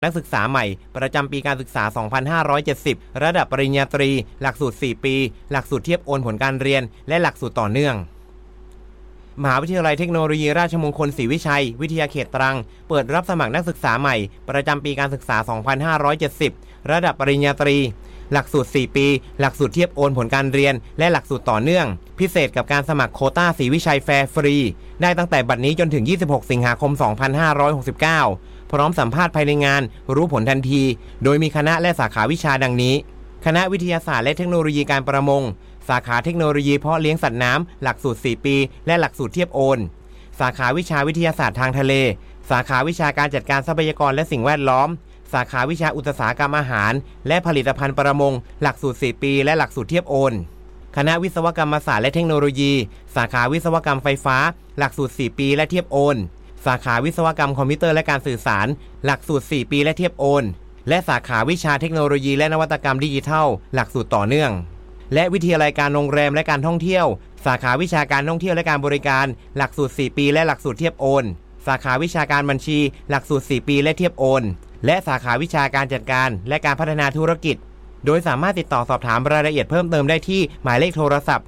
นักศึกษาใหม่ประจำปีการศึกษา 2570 ระดับปริญญาตรีหลักสูตร 4 ปีหลักสูตรเทียบโอนผลการเรียนและหลักสูตรต่อเนื่องมหาวิทยาลัยเทคโนโลยีราชมงคลศรีวิชัยวิทยาเขตตรังเปิดรับสมัครนักศึกษาใหม่ประจำปีการศึกษา 2570 ระดับปริญญาตรีหลักสูตร 4 ปีหลักสูตรเทียบโอนผลการเรียนและหลักสูตรต่อเนื่องพิเศษกับการสมัครโควต้าศรีวิชัยแฟร์ฟรีได้ตั้งแต่บัดนี้จนถึง 26 สิงหาคม 2569 พร้อมสัมภาษณ์ภายในงานรู้ผลทันทีโดยมีคณะและสาขาวิชาดังนี้คณะวิทยาศาสตร์และเทคโนโลยีการประมงสาขาเทคโนโลยีเพาะเลี้ยงสัตว์น้ำหลักสูตร 4 ปีและหลักสูตรเทียบโอนสาขาวิชาวิทยาศาสตร์ทางทะเลสาขาวิชาการจัดการทรัพยากรและสิ่งแวดล้อมสาขาวิชาอุตสาหกรรมอาหารและผลิตภัณฑ์ประมงหลักสูตร 4 ปีและหลักสูตรเทียบโอนคณะวิศวกรรมศาสตร์และเทคโนโลยีสาขาวิศวกรรมไฟฟ้าหลักสูตร 4 ปีและเทียบโอนสาขาวิศวกรรมคอมพิวเตอร์และการสื่อสารหลักสูตร 4 ปีและเทียบโอนและสาขาวิชาเทคโนโลยีและนวัตกรรมดิจิทัลหลักสูตรต่อเนื่องและวิทยาลัยการโรงแรมและการท่องเที่ยวสาขาวิชาการท่องเที่ยวและการบริการหลักสูตร 4 ปีและหลักสูตรเทียบโอนสาขาวิชาการบัญชีหลักสูตร 4 ปีและเทียบโอนและสาขาวิชาการจัดการและการพัฒนาธุรกิจโดยสามารถติดต่อสอบถามรายละเอียดเพิ่มเติมได้ที่หมายเลขโทรศัพท์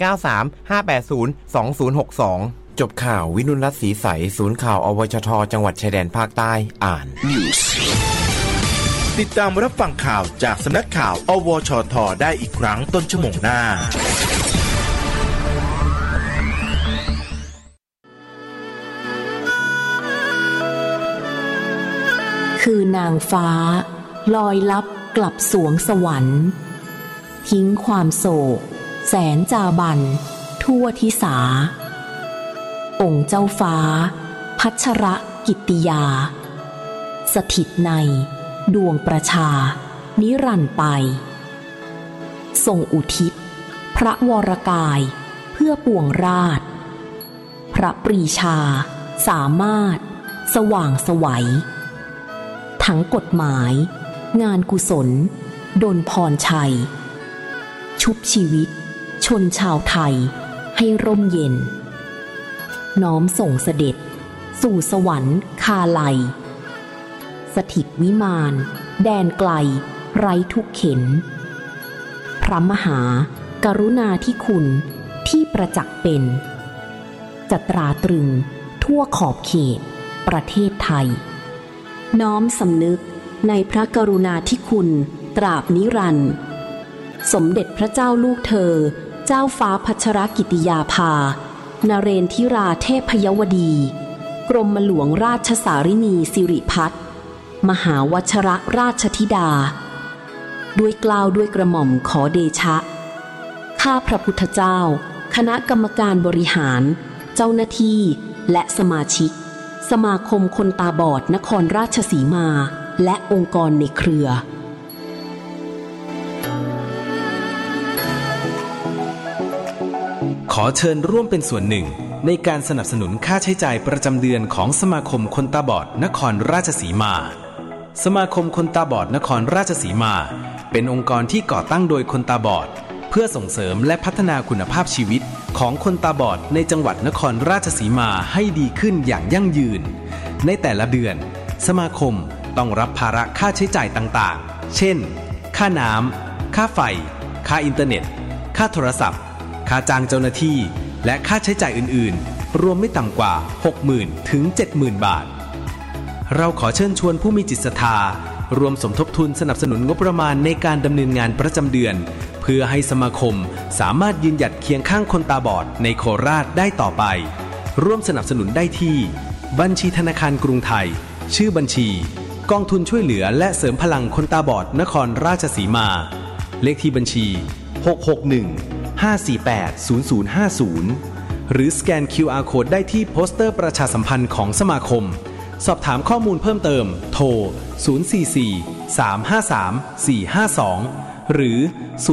0935802062จบข่าววินุลรัตน์ศรีใสศูนย์ข่าวอวชทจังหวัดชายแดนภาคใต้อ่าน News ติดตามรับฟังข่าวจากสำนักข่าวอวชทได้อีกครั้งต้นชั่วโมงหน้าคือนางฟ้าลอยลับกลับสวงสวรรค์ทิ้งความโศกแสนจาบันทั่วทิสาองค์เจ้าฟ้าพัชรกิตติยาสถิตในดวงประชานิรันดร์ไปทรงอุทิศพระวรกายเพื่อปวงราชพระปรีชาสามารถสว่างไสวทั้งกฎหมายงานกุศลดลพรชัยชุบชีวิตชนชาวไทยให้ร่มเย็นน้อมส่งเสด็จสู่สวรรค์คาไลสถิตวิมานแดนไกลไร้ทุกเข็ญพระมหากรุณาธิคุณที่ประจักษ์เป็นจะตราตรึงทั่วขอบเขตประเทศไทยน้อมสำนึกในพระกรุณาธิคุณตราบนิรันดร์สมเด็จพระเจ้าลูกเธอเจ้าฟ้าพัชรกิติยาภานเรนทิราเทพยวดีกรมหลวงราชสารินีสิริพัฒน์มหาวชรราชธิดาด้วยเกล้าด้วยกระหม่อมขอเดชะข้าพระพุทธเจ้าคณะกรรมการบริหารเจ้าหน้าที่และสมาชิกสมาคมคนตาบอดนครราชสีมาและองค์กรในเครือขอเชิญร่วมเป็นส่วนหนึ่งในการสนับสนุนค่าใช้จ่ายประจำเดือนของสมาคมคนตาบอดนครราชสีมาสมาคมคนตาบอดนครราชสีมาเป็นองค์กรที่ก่อตั้งโดยคนตาบอดเพื่อส่งเสริมและพัฒนาคุณภาพชีวิตของคนตาบอดในจังหวัดนครราชสีมาให้ดีขึ้นอย่างยั่งยืนในแต่ละเดือนสมาคมต้องรับภาระค่าใช้จ่ายต่างๆเช่นค่าน้ำค่าไฟค่าอินเทอร์เน็ตค่าโทรศัพท์ค่าจ้างเจ้าหน้าที่และค่าใช้จ่ายอื่นๆรวมไม่ต่ำกว่า 60,000 ถึง 70,000 บาทเราขอเชิญชวนผู้มีจิตศรัทธารวมสมทบทุนสนับสนุนงบประมาณในการดำเนินงานประจำเดือนเพื่อให้สมาคมสามารถยืนหยัดเคียงข้างคนตาบอดในโคราชได้ต่อไปร่วมสนับสนุนได้ที่บัญชีธนาคารกรุงไทยชื่อบัญชีกองทุนช่วยเหลือและเสริมพลังคนตาบอดนครราชสีมาเลขที่บัญชี661-548-0050หรือสแกน QR Code ได้ที่โปสเตอร์ประชาสัมพันธ์ของสมาคมสอบถามข้อมูลเพิ่มเติมโทร044-353-452หรือ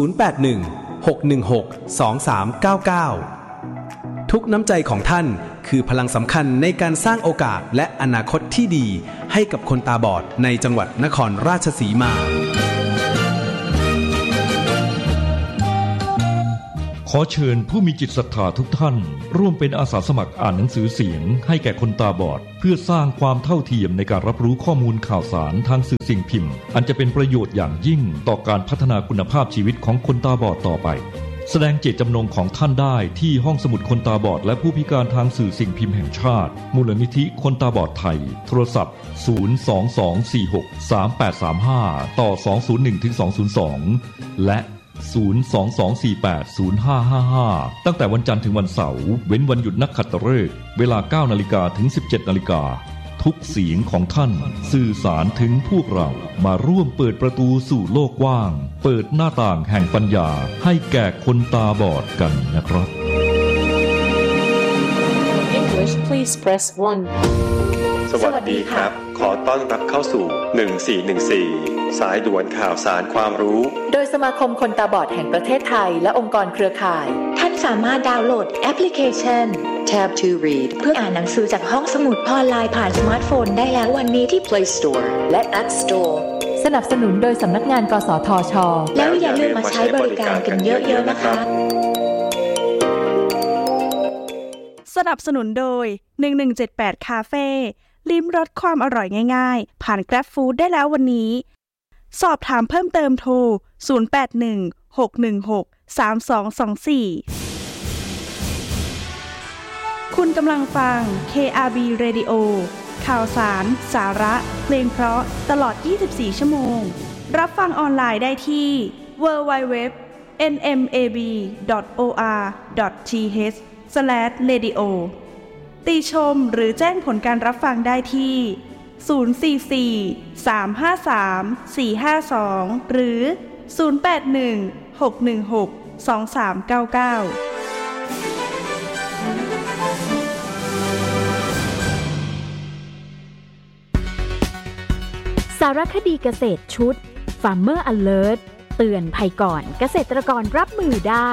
081-616-2399ทุกน้ำใจของท่านคือพลังสำคัญในการสร้างโอกาสและอนาคตที่ดีให้กับคนตาบอดในจังหวัดนครราชสีมาขอเชิญผู้มีจิตศรัทธาทุกท่านร่วมเป็นอาสาสมัครอ่านหนังสือเสียงให้แก่คนตาบอดเพื่อสร้างความเท่าเทียมในการรับรู้ข้อมูลข่าวสารทางสื่อสิ่งพิมพ์อันจะเป็นประโยชน์อย่างยิ่งต่อการพัฒนาคุณภาพชีวิตของคนตาบอดต่อไปแสดงเจตจำนงของท่านได้ที่ห้องสมุดคนตาบอดและผู้พิการทางสื่อสิ่งพิมพ์แห่งชาติมูลนิธิคนตาบอดไทยโทรศัพท์022463835ต่อ201-202และ022480555ตั้งแต่วันจันทร์ถึงวันเสาร์เว้นวันหยุดนักขัตฤกษ์เวลา 9:00 นถึง 17:00 นทุกเสียงของท่านสื่อสารถึงพวกเรามาร่วมเปิดประตูสู่โลกกว้างเปิดหน้าต่างแห่งปัญญาให้แก่คนตาบอดกันนะครับ English please press 1 สวัสดีครับขอต้อนรับเข้าสู่1414สายด่วนข่าวสารความรู้โดยสมาคมคนตาบอดแห่งประเทศไทยและองค์กรเครือข่ายท่านสามารถดาวน์โหลดแอปพลิเคชัน Tab to Read เพื่ออ่านหนังสือจากห้องสมุดออนไลน์ผ่านสมาร์ทโฟนได้แล้ววันนี้ที่ Play Store และ App Store สนับสนุนโดยสำนักงานกสทช. แล้วอย่าลืมมาใช้บริการกันเยอะๆนะคะสนับสนุนโดย1178คาเฟ่ลิ้มรสความอร่อยง่ายๆผ่าน Grab Food ได้แล้ววันนี้สอบถามเพิ่มเติมโทร0816163224คุณกำลังฟัง KRB Radio ข่าวสารสาระเพลงเพราะตลอด24ชั่วโมงรับฟังออนไลน์ได้ที่ www.nmab.or.th/radio ติชมหรือแจ้งผลการรับฟังได้ที่044-353-452หรือ081-616-2399 สารคดีเกษตรชุด Farmer Alert เตือนภัยก่อนเกษตรกรรับมือได้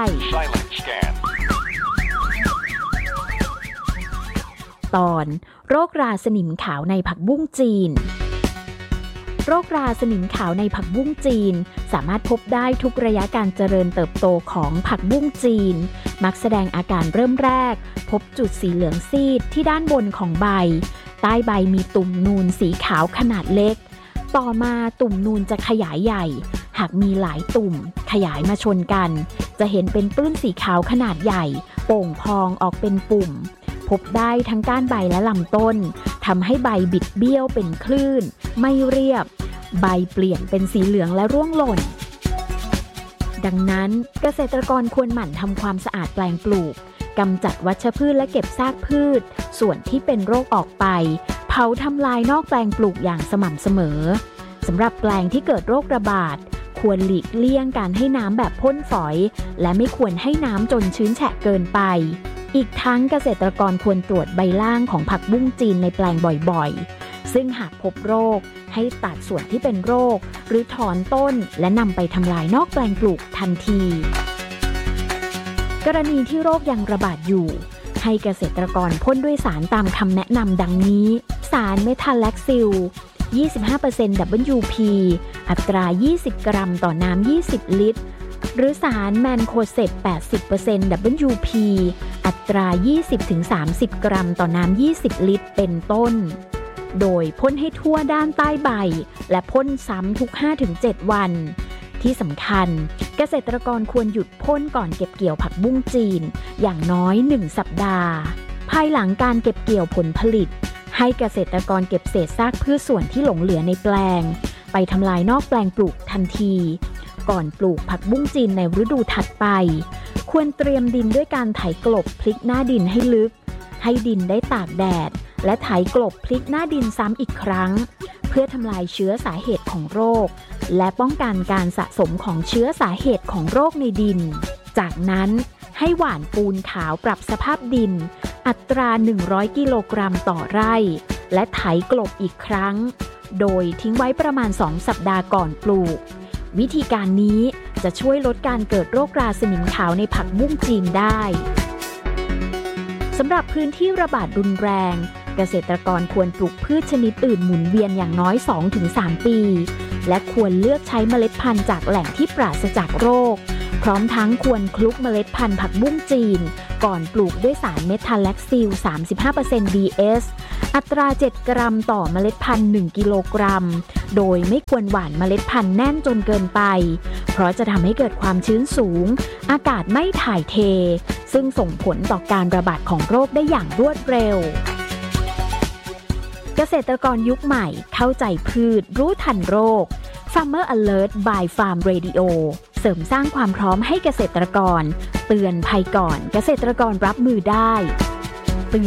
ตอนโรคราสนิมขาวในผักบุ้งจีนโรคราสนิมขาวในผักบุ้งจีนสามารถพบได้ทุกระยะการเจริญเติบโตของผักบุ้งจีนมักแสดงอาการเริ่มแรกพบจุดสีเหลืองซีดที่ด้านบนของใบใต้ใบมีตุ่มนูนสีขาวขนาดเล็กต่อมาตุ่มนูนจะขยายใหญ่หากมีหลายตุ่มขยายมาชนกันจะเห็นเป็นปื้นสีขาวขนาดใหญ่โป่งพองออกเป็นปุ่มพบได้ทั้งก้านใบและลำต้นทำให้ใบบิดเบี้ยวเป็นคลื่นไม่เรียบใบเปลี่ยนเป็นสีเหลืองและร่วงหล่นดังนั้นเกษตรกรควรหมั่นทำความสะอาดแปลงปลูกกำจัดวัชพืชและเก็บซากพืชส่วนที่เป็นโรคออกไปเผาทำลายนอกแปลงปลูกอย่างสม่ำเสมอสำหรับแปลงที่เกิดโรคระบาดควรหลีกเลี่ยงการให้น้ำแบบพ่นฝอยและไม่ควรให้น้ำจนชื้นแฉะเกินไปอีกทั้งเกษตรกรควรตรวจใบล่างของผักบุ้งจีนในแปลงบ่อยๆซึ่งหากพบโรคให้ตัดส่วนที่เป็นโรคหรือถอนต้นและนำไปทำลายนอกแปลงปลูกทันทีกรณีที่โรคยังระบาดอยู่ให้เกษตรกรพ่นด้วยสารตามคำแนะนำดังนี้สารเมทาแล็กซิล 25% WP อัตรา 20 กรัมต่อน้ำ 20 ลิตรหรือสารแมนโคเซป 80% WP อัตรา 20-30 กรัมต่อน้ำ 20 ลิตรเป็นต้นโดยพ่นให้ทั่วด้านใต้ใบและพ่นซ้ำทุก 5-7 วันที่สำคัญเกษตรกรควรหยุดพ่นก่อนเก็บเกี่ยวผักบุ้งจีนอย่างน้อย1 สัปดาห์ภายหลังการเก็บเกี่ยวผลผลิตให้เกษตรกรเก็บเศษซากพืชส่วนที่หลงเหลือในแปลงไปทำลายนอกแปลงปลูกทันทีก่อนปลูกผักบุ้งจีนในฤดูถัดไปควรเตรียมดินด้วยการไถกลบพลิกหน้าดินให้ลึกให้ดินได้ตากแดดและไถกลบพลิกหน้าดินซ้ำอีกครั้งเพื่อทำลายเชื้อสาเหตุของโรคและป้องกันการสะสมของเชื้อสาเหตุของโรคในดินจากนั้นให้หว่านปูนขาวปรับสภาพดินอัตรา100 กิโลกรัมต่อไร่และไถกลบอีกครั้งโดยทิ้งไว้ประมาณ2 สัปดาห์ก่อนปลูกวิธีการนี้จะช่วยลดการเกิดโรคราสนิมขาวในผักบุ้งจีนได้สำหรับพื้นที่ระบาดรุนแรงเกษตรกรควรปลูกพืชชนิดอื่นหมุนเวียนอย่างน้อย 2-3 ปีและควรเลือกใช้เมล็ดพันธุ์จากแหล่งที่ปราศจากโรคพร้อมทั้งควรคลุกเมล็ดพันธุ์ผักบุ้งจีนก่อนปลูกด้วยสารเมทาแล็กซิล 35% DS อัตรา 7 กรัมต่อเมล็ดพันธุ์ 1 กิโลกรัมโดยไม่ควรหว่านเมล็ดพันธุ์แน่นจนเกินไปเพราะจะทำให้เกิดความชื้นสูงอากาศไม่ถ่ายเทซึ่งส่งผลต่อการระบาดของโรคได้อย่างรวดเร็วเกษตรกรยุคใหม่เข้าใจพืชรู้ทันโรค Farmer Alert by Farm Radio เสริมสร้างความพร้อมให้เกษตรกรเตือนภัยก่อนเกษตรกรรับมือได้